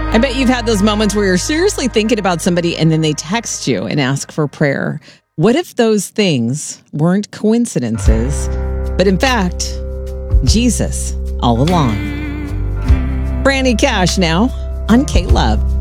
I bet you've had those moments where you're seriously thinking about somebody and then they text you and ask for prayer. What if those things weren't coincidences, but in fact, Jesus all along? Brandy Cash now on K-Love.